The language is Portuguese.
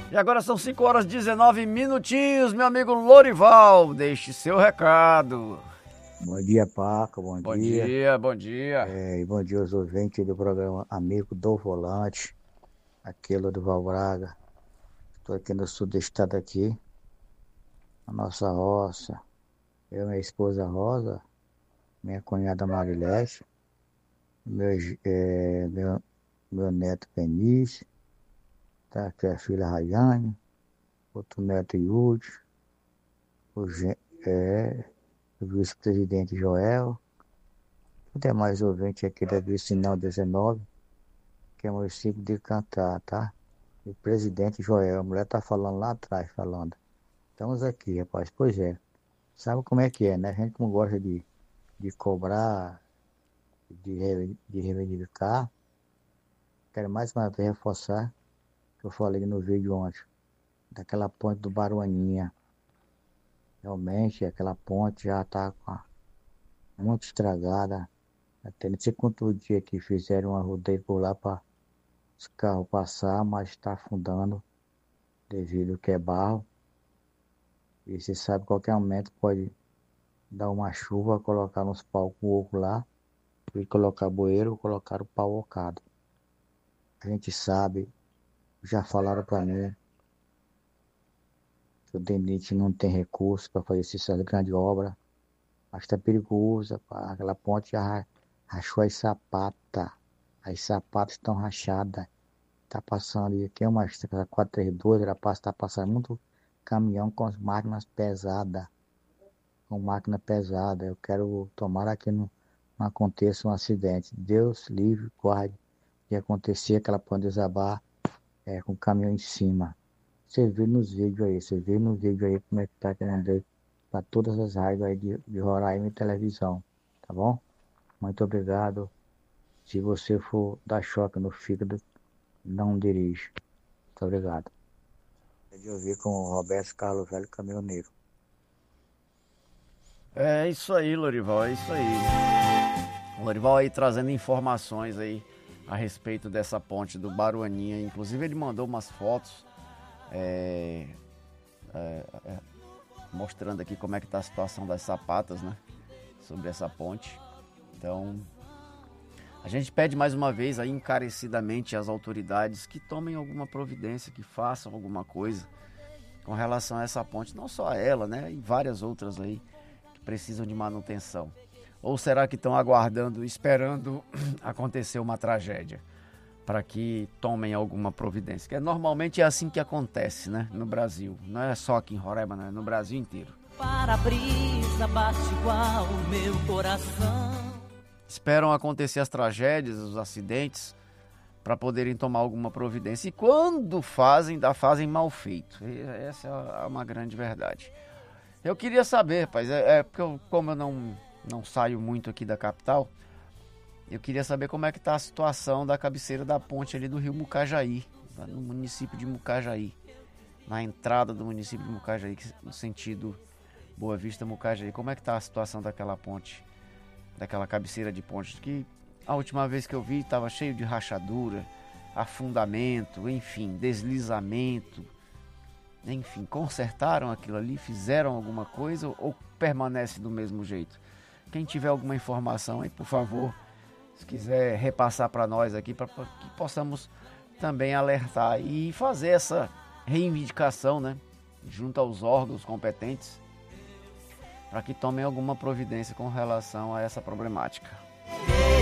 E agora são 5 horas e 19 minutinhos, meu amigo Lorival, deixe seu recado. Bom dia, Paco, bom Bom dia. dia, bom dia. E bom dia aos ouvintes do programa Amigo do Volante, aquele do Val Braga. Estou aqui no sul do estado aqui, na nossa roça. Eu, minha esposa Rosa, minha cunhada Marilete, meu neto Benício, tá aqui a filha Rayane, outro neto Yudi, o, gen- é, o vice-presidente Joel, o demais ouvinte aqui da Vicinal 19, que é o município de Cantar, tá? O presidente Joel, a mulher tá falando lá atrás, falando. Estamos aqui, rapaz. Pois é. Sabe como é que é, né? A gente não gosta de cobrar, de reivindicar. Quero mais uma vez reforçar que eu falei no vídeo ontem, daquela ponte do Baruaninha. Realmente, aquela ponte já está muito estragada. Até não sei quanto dia que fizeram uma rodeio por lá para os carros passar, mas está afundando devido ao que é barro. E você sabe, qualquer momento pode dar uma chuva, colocar uns pau com oco lá, e colocar bueiro, colocar o pau ocado. A gente sabe, já falaram para mim, que o DENIT não tem recurso para fazer essas grandes obras, mas está perigoso, pá. Aquela ponte já rachou as sapatas estão rachadas, está passando, e aqui é uma estrada 432, ela passa, está passando muito caminhão com as máquinas pesadas, Eu quero tomara que não aconteça um acidente. Deus livre, guarde de acontecer aquela ponte desabar com o caminhão em cima. Você vê nos vídeos aí como é que tá que eu mandei para todas as rádios aí de Roraima e televisão, tá bom? Muito obrigado. Se você for dar choque no fígado, não dirija. Muito obrigado. Eu vi com o Roberto Carlos Velho, caminhoneiro. É isso aí, Lorival, é isso aí. O Lorival aí trazendo informações aí a respeito dessa ponte do Baruaninha. Inclusive ele mandou umas fotos mostrando aqui como é que tá a situação das sapatas, né? Sobre essa ponte. Então, a gente pede mais uma vez aí encarecidamente às autoridades que tomem alguma providência, que façam alguma coisa com relação a essa ponte. Não só a ela, né? E várias outras aí que precisam de manutenção. Ou será que estão aguardando, esperando acontecer uma tragédia para que tomem alguma providência? Que normalmente é assim que acontece, né? No Brasil. Não é só aqui em Roraima, não é no Brasil inteiro. Para-brisa bate igual o meu coração. Esperam acontecer as tragédias, os acidentes, para poderem tomar alguma providência. E quando fazem, ainda fazem mal feito. Essa é uma grande verdade. Eu queria saber, rapaz, porque como eu não saio muito aqui da capital, eu queria saber como é que está a situação da cabeceira da ponte ali do rio Mucajaí, no município de Mucajaí, na entrada do município de Mucajaí, no sentido Boa Vista, Mucajaí. Como é que está a situação daquela ponte, daquela cabeceira de ponte, que a última vez que eu vi estava cheio de rachadura, afundamento, enfim, deslizamento. Enfim, consertaram aquilo ali, fizeram alguma coisa ou permanece do mesmo jeito? Quem tiver alguma informação aí, por favor, se quiser repassar para nós aqui, para que possamos também alertar e fazer essa reivindicação, né, junto aos órgãos competentes, para que tomem alguma providência com relação a essa problemática.